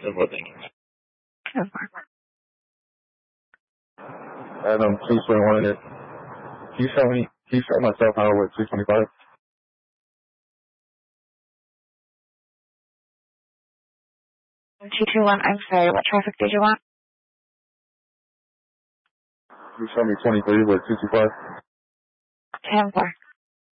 Simple thing. Adam, 221 here. Can you show myself how with 225? 221, I'm sorry, what traffic did you want? You show me 23 with 225? 10-4.